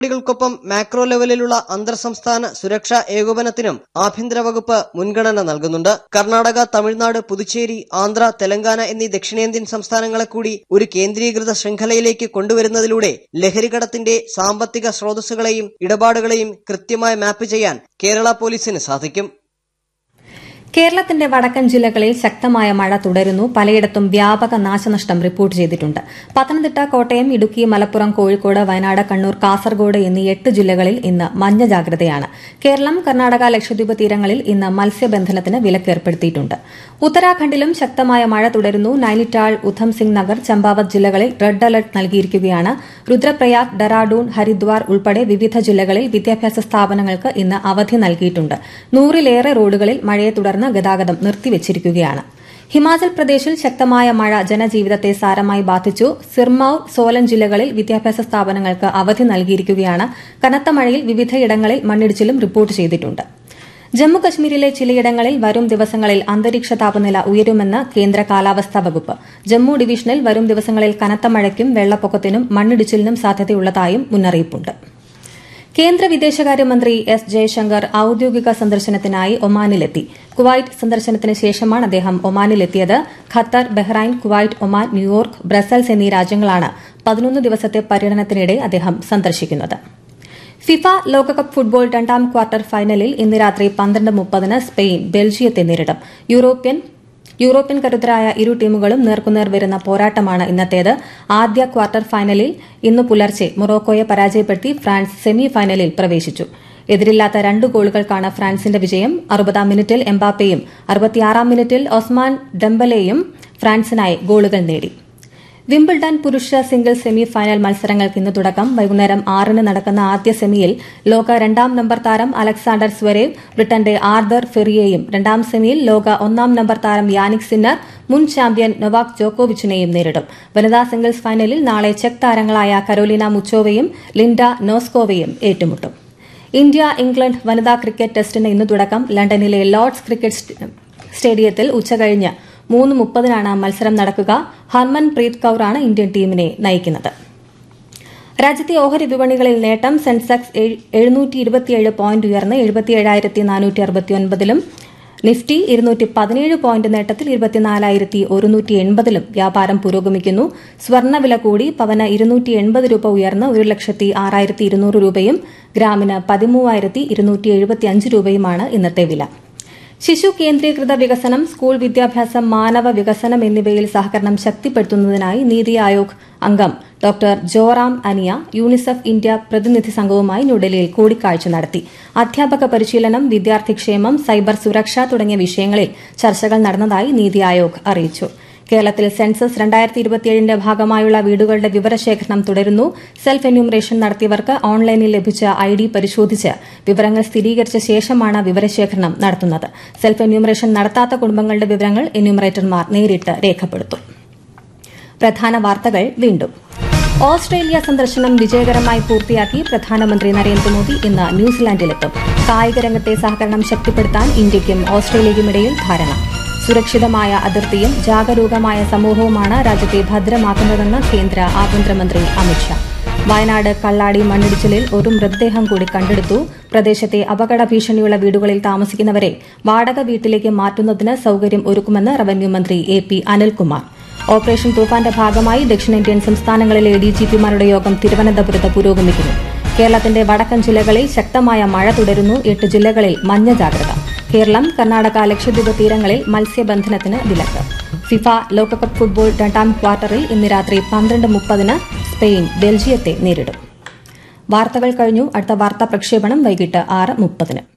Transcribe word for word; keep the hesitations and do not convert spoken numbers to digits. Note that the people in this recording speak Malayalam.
ികൾക്കൊപ്പം മാക്രോ ലെവലിലുള്ള അന്തർ സംസ്ഥാന സുരക്ഷാ ഏകോപനത്തിനും ആഭ്യന്തര വകുപ്പ് മുൻഗണന നൽകുന്നുണ്ട്. കർണാടക, തമിഴ്നാട്, പുതുച്ചേരി, ആന്ധ്ര, തെലങ്കാന എന്നീ ദക്ഷിണേന്ത്യൻ സംസ്ഥാനങ്ങളെ കൂടി ഒരു കേന്ദ്രീകൃത ശൃംഖലയിലേക്ക് കൊണ്ടുവരുന്നതിലൂടെ ലഹരികടത്തിന്റെ സാമ്പത്തിക സ്രോതസ്സുകളെയും ഇടപാടുകളെയും കൃത്യമായി മാപ്പ് ചെയ്യാൻ കേരള പോലീസിന് സാധിക്കും. കേരളത്തിന്റെ വടക്കൻ ജില്ലകളിൽ ശക്തമായ മഴ തുടരുന്നു. പലയിടത്തും വ്യാപക നാശനഷ്ടം റിപ്പോർട്ട് ചെയ്തിട്ടുണ്ട്. പത്തനംതിട്ട, കോട്ടയം, ഇടുക്കി, മലപ്പുറം, കോഴിക്കോട്, വയനാട്, കണ്ണൂർ, കാസർഗോഡ് എന്നീ എട്ട് ജില്ലകളിൽ ഇന്ന് മഞ്ഞ ജാഗ്രതയാണ്. കേരളം, കർണാടക, ലക്ഷദ്വീപ് തീരങ്ങളിൽ ഇന്ന് മത്സ്യബന്ധനത്തിന് വിലക്കേർപ്പെടുത്തിയിട്ടുണ്ട്. ഉത്തരാഖണ്ഡിലും ശക്തമായ മഴ തുടരുന്നു. നൈനിറ്റാൾ, ഉധംസിംഗ് നഗർ, ചമ്പാവത് ജില്ലകളിൽ റെഡ് അലർട്ട് നൽകിയിരിക്കുകയാണ്. രുദ്രപ്രയാഗ്, ഡെറാഡൂൺ, ഹരിദ്വാർ ഉൾപ്പെടെ വിവിധ ജില്ലകളിൽ വിദ്യാഭ്യാസ സ്ഥാപനങ്ങൾക്ക് ഇന്ന് അവധി നൽകിയിട്ടുണ്ട്. നൂറിലേറെ റോഡുകളിൽ മഴയെ തുടർന്ന് ഗതാഗതം നിർത്തിവച്ചിരിക്കുകയാണ്. ഹിമാചൽ പ്രദേശിൽ ശക്തമായ മഴ ജനജീവിതത്തെ സാരമായി ബാധിച്ചു. സിർമൌർ, സോലൻ ജില്ലകളിൽ വിദ്യാഭ്യാസ സ്ഥാപനങ്ങൾക്ക് അവധി നൽകിയിരിക്കുകയാണ്. കനത്ത മഴയിൽ വിവിധയിടങ്ങളിൽ മണ്ണിടിച്ചിലും റിപ്പോർട്ട് ചെയ്തിട്ടുണ്ട്. ജമ്മുകശ്മീരിലെ ചിലയിടങ്ങളിൽ വരും ദിവസങ്ങളിൽ അന്തരീക്ഷ താപനില ഉയരുമെന്ന് കേന്ദ്ര കാലാവസ്ഥാ വകുപ്പ്. ജമ്മു ഡിവിഷനിൽ വരും ദിവസങ്ങളിൽ കനത്ത മഴയ്ക്കും വെള്ളപ്പൊക്കത്തിനും മണ്ണിടിച്ചിലിനും സാധ്യതയുള്ളതായും മുന്നറിയിപ്പുണ്ട്. കേന്ദ്ര വിദേശകാര്യമന്ത്രി എസ് ജയശങ്കർ ഔദ്യോഗിക സന്ദർശനത്തിനായി ഒമാനിലെത്തി. കുവൈറ്റ് സന്ദർശനത്തിന് ശേഷമാണ് അദ്ദേഹം ഒമാനിലെത്തിയത്. Qatar, Bahrain, Kuwait, Oman, New York, Brussels എന്നീ രാജ്യങ്ങളാണ് പതിനൊന്ന് ദിവസത്തെ പര്യടനത്തിനിടെ അദ്ദേഹം സന്ദർശിക്കുന്നത്. ഫിഫ ലോകകപ്പ് ഫുട്ബോൾ രണ്ടാം ക്വാർട്ടർ ഫൈനലിൽ ഇന്ന് രാത്രി പന്ത്രണ്ട് മുപ്പതിന് സ്പെയിൻ ബെൽജിയത്തെ നേരിടും. യൂറോപ്യൻ യൂറോപ്യൻ കരുത്തരായ ഇരു ടീമുകളും നേർക്കുനേർ വരുന്ന പോരാട്ടമാണ് ഇന്നത്തേത്. ആദ്യ ക്വാർട്ടർ ഫൈനലിൽ ഇന്ന് പുലർച്ചെ മൊറോക്കോയെ പരാജയപ്പെടുത്തി ഫ്രാൻസ് സെമി ഫൈനലിൽ പ്രവേശിച്ചു. എതിരില്ലാത്ത രണ്ട് ഗോളുകൾക്കാണ് ഫ്രാൻസിന്റെ വിജയം. അറുപതാം മിനിറ്റിൽ എംബാപ്പയും അറുപത്തിയാറാം മിനിറ്റിൽ ഒസ്മാൻ ഡെംബലെയും ഫ്രാൻസിനായി ഗോളുകൾ നേടി. വിംബിൾഡൺ പുരുഷ സിംഗിൾസ് സെമി ഫൈനൽ മത്സരങ്ങൾക്ക് ഇന്ന് തുടക്കം. വൈകുന്നേരം ആറിന് നടക്കുന്ന ആദ്യ സെമിയിൽ ലോക രണ്ടാം നമ്പർ താരം അലക്സാണ്ടർ സ്വരേവ് ബ്രിട്ടന്റെ ആർതർ ഫെറിയെയും, രണ്ടാം സെമിയിൽ ലോക ഒന്നാം നമ്പർ താരം യാനിക് സിന്നർ മുൻ ചാമ്പ്യൻ നൊവാക് ജോക്കോവിച്ചിനെയും നേരിടും. വനിതാ സിംഗിൾസ് ഫൈനലിൽ നാളെ ചെക്ക് താരങ്ങളായ കരോലിന മുച്ചോവയും ലിൻഡ നോസ്കോവയും ഏറ്റുമുട്ടും. ഇന്ത്യ ഇംഗ്ലണ്ട് വനിതാ ക്രിക്കറ്റ് ടെസ്റ്റിന് ഇന്ന് തുടക്കം. ലണ്ടനിലെ ലോർഡ്സ് ക്രിക്കറ്റ് സ്റ്റേഡിയത്തിൽ ഉച്ചകഴിഞ്ഞ് മൂന്ന് മുപ്പതിനാണ് മത്സരം നടക്കുക. ഹർമൻ പ്രീത് കൌറാണ് ഇന്ത്യൻ ടീമിനെ നയിക്കുന്നത്. രാജ്യത്തെ ഓഹരി വിപണികളിൽ നേട്ടം. സെൻസെക്സ് എഴുന്നൂറ്റി ഇരുപത്തിയേഴ് പോയിന്റ് ഉയർന്ന് എഴുപത്തിയേഴായിരത്തി നാനൂറ്റി അറുപത്തിയൊൻപതിലും നിഫ്റ്റി ഇരുന്നൂറ്റി പതിനേഴ് പോയിന്റ് നേട്ടത്തിൽ ഇരുപത്തിനാലായിരത്തി ഒരുന്നൂറ്റി എൺപതിലും വ്യാപാരം പുരോഗമിക്കുന്നു. സ്വർണ്ണവില കൂടി. പവന് ഇരുന്നൂറ്റി എൺപത് രൂപ ഉയർന്ന് ഒരു ലക്ഷത്തി ആറായിരത്തി ഇരുന്നൂറ് രൂപയും ഗ്രാമിന് പതിമൂവായിരത്തി ഇരുന്നൂറ്റി എഴുപത്തിയഞ്ച് രൂപയുമാണ് ഇന്നത്തെ വില. ശിശു കേന്ദ്രീകൃത വികസനം, സ്കൂൾ വിദ്യാഭ്യാസം, മാനവ വികസനം എന്നിവയിൽ സഹകരണം ശക്തിപ്പെടുത്തുന്നതിനായി നീതി ആയോഗ് അംഗം ഡോക്ടർ ജോറാം അനിയ യൂണിസെഫ് ഇന്ത്യ പ്രതിനിധി സംഘവുമായി ന്യൂഡൽഹിയിൽ കൂടിക്കാഴ്ച നടത്തി. അധ്യാപക പരിശീലനം, വിദ്യാർത്ഥിക്ഷേമം, സൈബർ സുരക്ഷ തുടങ്ങിയ വിഷയങ്ങളിൽ ചർച്ചകൾ നടന്നതായി നീതി ആയോഗ് അറിയിച്ചു. കേരളത്തിൽ സെൻസസ് രണ്ടായിരത്തി ഇരുപത്തിയേഴിന്റെ ഭാഗമായുള്ള വീടുകളുടെ വിവരശേഖരണം തുടരുന്നു. സെൽഫ് എന്യൂമറേഷൻ നടത്തിയവർക്ക് ഓൺലൈനിൽ ലഭിച്ച ഐ ഡി പരിശോധിച്ച് വിവരങ്ങൾ സ്ഥിരീകരിച്ച ശേഷമാണ് വിവരശേഖരണം നടത്തുന്നത്. സെൽഫ് എന്യൂമറേഷൻ നടത്താത്ത കുടുംബങ്ങളുടെ വിവരങ്ങൾ എന്യൂമറേറ്റർമാർ നേരിട്ട് രേഖപ്പെടുത്തും. പ്രധാന വാർത്തകൾ വീണ്ടും. ഓസ്ട്രേലിയ സന്ദർശനം വിജയകരമായി പൂർത്തിയാക്കി പ്രധാനമന്ത്രി നരേന്ദ്രമോദി ഇന്ന് ന്യൂസിലാൻഡിലെത്തും. കായിക രംഗത്തെ സഹകരണം ശക്തിപ്പെടുത്താൻ ഇന്ത്യയ്ക്കും ഓസ്ട്രേലിയയ്ക്കുമിടയിൽ ധാരണ. സുരക്ഷിതമായ അതിർത്തിയും ജാഗരൂകമായ സമൂഹവുമാണ് രാജ്യത്തെ ഭദ്രമാക്കുന്നതെന്ന് കേന്ദ്ര ആഭ്യന്തരമന്ത്രി അമിത്ഷാ. വയനാട് കള്ളാടി മണ്ണിടിച്ചിലിൽ ഒരു മൃതദേഹം കൂടി കണ്ടെടുത്തു. പ്രദേശത്തെ അപകട ഭീഷണിയുള്ള വീടുകളിൽ താമസിക്കുന്നവരെ വാടക വീട്ടിലേക്ക് മാറ്റുന്നതിന് സൌകര്യം ഒരുക്കുമെന്ന് റവന്യൂ മന്ത്രി എ പി അനിൽകുമാർ. ഓപ്പറേഷൻ തൂഫാന്റെ ഭാഗമായി ദക്ഷിണേന്ത്യൻ സംസ്ഥാനങ്ങളിലെ ഡിജിപിമാരുടെ യോഗം തിരുവനന്തപുരത്ത് പുരോഗമിക്കുന്നു. കേരളത്തിന്റെ വടക്കൻ ജില്ലകളിൽ ശക്തമായ മഴ തുടരുന്നു. എട്ട് ജില്ലകളിൽ മഞ്ഞ ജാഗ്രത. കേരളം, കർണാടക, ലക്ഷദ്വീപ് തീരങ്ങളിൽ മത്സ്യബന്ധനത്തിന് വിലക്ക്. ഫിഫ ലോകകപ്പ് ഫുട്ബോൾ രണ്ടാം ക്വാർട്ടറിൽ ഇന്ന് രാത്രി പന്ത്രണ്ട് മുപ്പതിന് സ്പെയിൻ ബെൽജിയത്തെ നേരിടും. വാർത്തകൾ കഴിഞ്ഞു. അടുത്ത വാർത്താ പ്രക്ഷേപണം വൈകിട്ട് ആറ് മുപ്പതിന്.